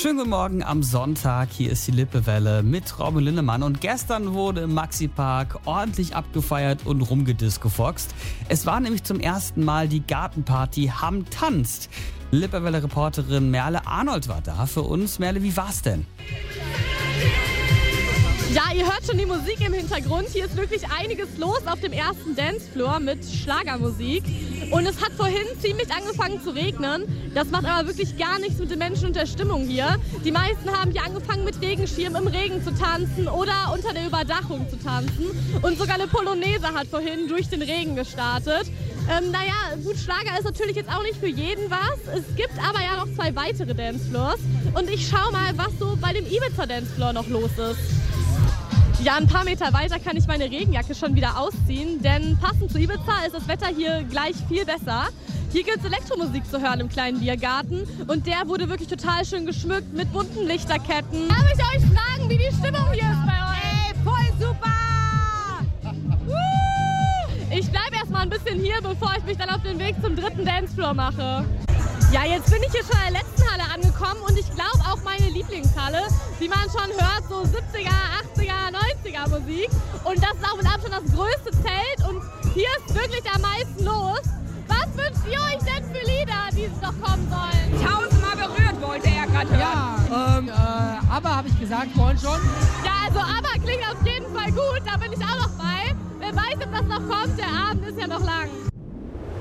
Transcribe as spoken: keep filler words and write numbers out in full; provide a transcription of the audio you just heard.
Schönen guten Morgen am Sonntag. Hier ist die Lippewelle mit Robin Lindemann. Und gestern wurde im Maxi-Park ordentlich abgefeiert und rumgediscofoxt. Es war nämlich zum ersten Mal die Gartenparty Hamm tanzt. Lippewelle-Reporterin Merle Arnold war da für uns. Merle, wie war's denn? Ja, ihr hört schon die Musik im Hintergrund. Hier ist wirklich einiges los auf dem ersten Dancefloor mit Schlagermusik. Und es hat vorhin ziemlich angefangen zu regnen. Das macht aber wirklich gar nichts mit den Menschen und der Stimmung hier. Die meisten haben hier angefangen mit Regenschirm im Regen zu tanzen oder unter der Überdachung zu tanzen. Und sogar eine Polonaise hat vorhin durch den Regen gestartet. Ähm, naja, gut, Schlager ist natürlich jetzt auch nicht für jeden was. Es gibt aber ja noch zwei weitere Dancefloors. Und ich schau mal, was so bei dem Ibiza Dancefloor noch los ist. Ja, ein paar Meter weiter kann ich meine Regenjacke schon wieder ausziehen, denn passend zu Ibiza ist das Wetter hier gleich viel besser. Hier gibt es Elektromusik zu hören im kleinen Biergarten und der wurde wirklich total schön geschmückt mit bunten Lichterketten. Darf ich euch fragen, wie die Stimmung hier ist bei euch? Ey, voll super! Ich bleibe erstmal ein bisschen hier, bevor ich mich dann auf den Weg zum dritten Dancefloor mache. Ja, jetzt bin ich hier schon in der letzten Halle angekommen und ich glaube auch meine Lieblingshalle, wie man schon hört, so siebziger, achtziger, neunziger Musik. Und das ist auch mit Abstand das größte Zelt und hier ist wirklich am meisten los. Was wünscht ihr euch denn für Lieder, die es noch kommen sollen? Tausendmal berührt wollte er gerade hören. Ja, ähm, äh, aber habe ich gesagt vorhin schon. Ja, also aber klingt auf jeden Fall gut, da bin ich auch noch bei. Wer weiß, ob das noch kommt, der Abend ist ja noch lang.